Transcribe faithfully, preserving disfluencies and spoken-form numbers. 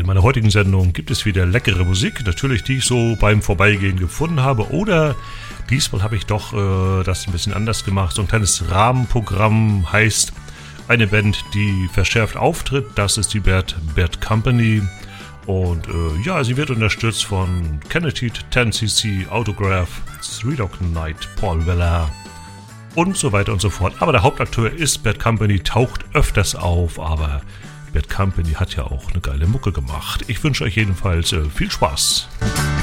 in meiner heutigen Sendung gibt es wieder leckere Musik, natürlich die ich so beim Vorbeigehen gefunden habe, oder diesmal habe ich doch äh, das ein bisschen anders gemacht. So ein kleines Rahmenprogramm heißt eine Band, die verschärft auftritt, das ist die Bad, Bad Company. Und äh, ja, sie wird unterstützt von Kennedy, zehn C C, Autograph, Three Dog Night, Paul Weller und so weiter und so fort. Aber der Hauptakteur ist Bad Company, taucht öfters auf, aber Bad Company hat ja auch eine geile Mucke gemacht. Ich wünsche euch jedenfalls äh, viel Spaß.